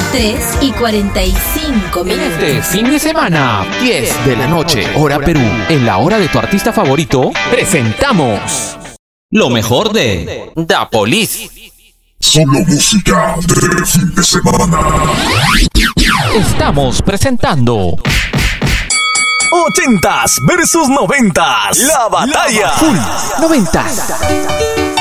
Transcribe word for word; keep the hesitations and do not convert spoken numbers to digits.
tres y cuarenta y cinco minutos. Este fin de semana, diez de la noche, hora Perú, en la hora de tu artista favorito, presentamos lo mejor de Da Police. Solo música de fin de semana. Estamos presentando Ochentas versus noventas. La batalla. Full noventas.